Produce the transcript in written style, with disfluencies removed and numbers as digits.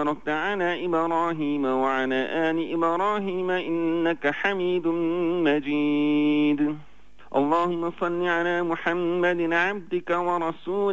باركت على إبراهيم وعلى آل إبراهيم إنك حميد مجيد. اللهم صل على محمد عبدك ورسولك